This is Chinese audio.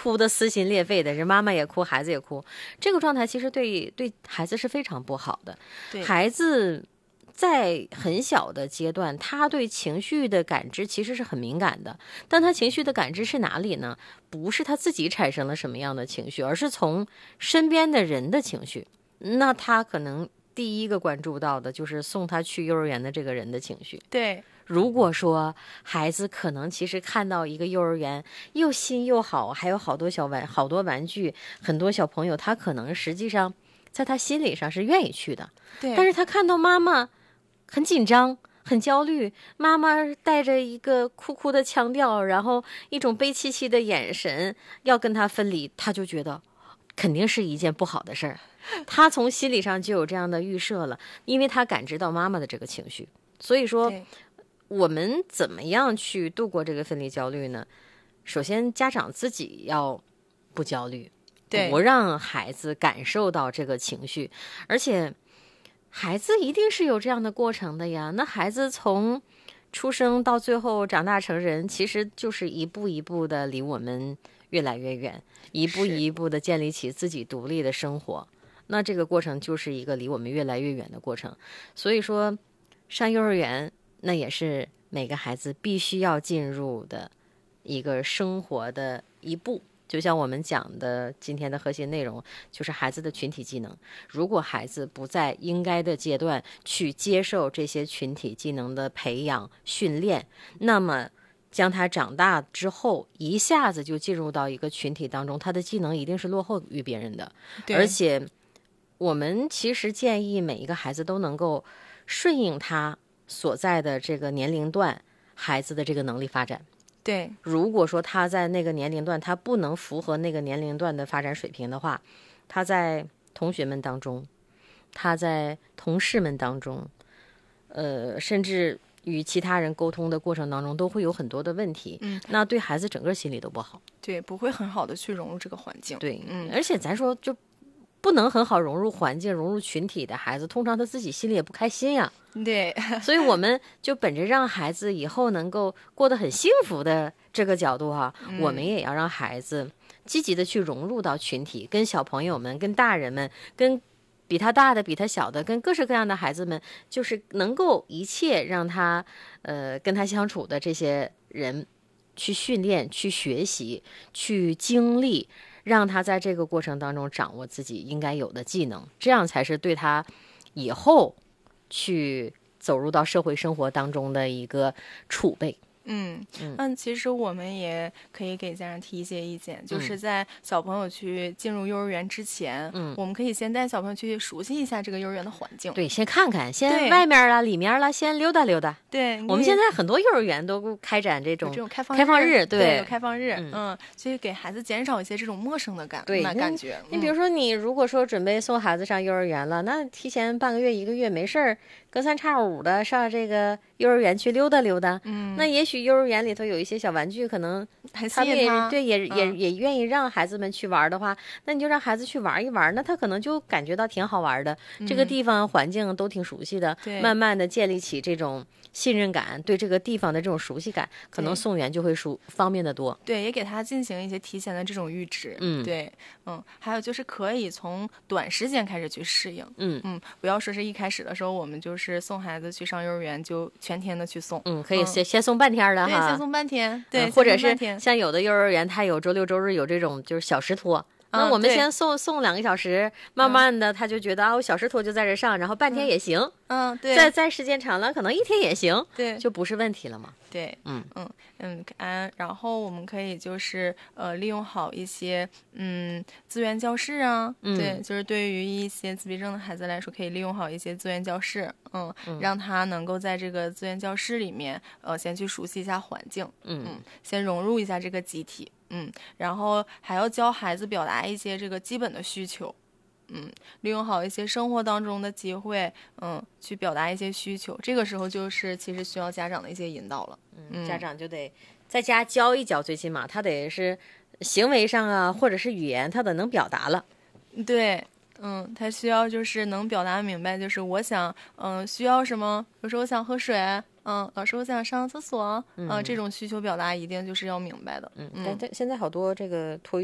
哭得撕心裂肺的，人妈妈也哭，孩子也哭，这个状态其实对孩子是非常不好的。 对， 孩子在很小的阶段，他对情绪的感知其实是很敏感的。但他情绪的感知是哪里呢？不是他自己产生了什么样的情绪，而是从身边的人的情绪。那他可能第一个关注到的就是送他去幼儿园的这个人的情绪。 对， 如果说孩子可能其实看到一个幼儿园又新又好，还有好多玩具，很多小朋友，他可能实际上在他心理上是愿意去的。 对， 但是他看到妈妈很紧张很焦虑，妈妈带着一个哭哭的腔调，然后一种悲戚戚的眼神要跟他分离，他就觉得肯定是一件不好的事儿。他从心理上就有这样的预设了，因为他感知到妈妈的这个情绪。所以说我们怎么样去度过这个分离焦虑呢？首先家长自己要不焦虑，不让孩子感受到这个情绪，而且孩子一定是有这样的过程的呀。那孩子从出生到最后长大成人，其实就是一步一步的离我们越来越远，一步一步的建立起自己独立的生活。那这个过程就是一个离我们越来越远的过程。所以说上幼儿园那也是每个孩子必须要进入的一个生活的一步。就像我们讲的今天的核心内容，就是孩子的群体技能。如果孩子不在应该的阶段去接受这些群体技能的培养训练，那么将他长大之后一下子就进入到一个群体当中，他的技能一定是落后于别人的。而且我们其实建议每一个孩子都能够顺应他所在的这个年龄段孩子的这个能力发展。 对， 如果说他在那个年龄段他不能符合那个年龄段的发展水平的话，他在同学们当中，他在同事们当中，甚至与其他人沟通的过程当中都会有很多的问题。那对孩子整个心理都不好。 对，不会很好的去融入这个环境。 对，而且咱说就不能很好融入环境、融入群体的孩子，通常他自己心里也不开心呀。 对， 所以我们就本着让孩子以后能够过得很幸福的这个角度哈，我们也要让孩子积极的去融入到群体，跟小朋友们、跟大人们、跟比他大的、比他小的、跟各式各样的孩子们，就是能够一切让他跟他相处的这些人去训练、去学习、去经历。让他在这个过程当中掌握自己应该有的技能，这样才是对他以后去走入到社会生活当中的一个储备。 其实我们也可以给家长提一些意见，就是在小朋友去进入幼儿园之前，我们可以先带小朋友去熟悉一下这个幼儿园的环境。 对，先看看，先外面啦、里面啦，先溜达溜达。 对， 我们现在很多幼儿园都开展这种开放日， 对，有开放日，所以给孩子减少一些这种陌生的感觉。 你比如说，你如果说准备送孩子上幼儿园了，那提前半个月、1个月没事儿，隔三差五的上这个幼儿园去溜达溜达。那也许幼儿园里头有一些小玩具，可能他们也愿意让孩子们去玩的话，那你就让孩子去玩一玩，那他可能就感觉到挺好玩的，这个地方环境都挺熟悉的，慢慢的建立起这种信任感，对这个地方的这种熟悉感，可能送园就会方便的多。 对，也给他进行一些提前的这种预知。还有就是可以从短时间开始去适应。不要说是一开始的时候我们就是送孩子去上幼儿园就全天的去送。 可以先送半天的哈。 对，先送半天。对， 或者是像有的幼儿园它有周六周日有这种就是小时托。那我们先送2个小时，慢慢的他就觉得我小时托就在这上，然后半天也行。 对， 再时间长了，可能1天也行。 对， 就不是问题了嘛。 对，然后我们可以就是利用好一些资源教室啊。对，就是对于一些自闭症的孩子来说，可以利用好一些资源教室。让他能够在这个资源教室里面先去熟悉一下环境。先融入一下这个集体。然后还要教孩子表达一些这个基本的需求。利用好一些生活当中的机会，去表达一些需求。这个时候就是其实需要家长的一些引导了。 家长就得在家教一教，最起码他得是行为上啊，或者是语言，他得能表达了。 对，他需要就是能表达明白，就是我想，需要什么，比如说我想喝水，老师我想上厕所，这种需求表达一定就是要明白的。 但现在好多这个托育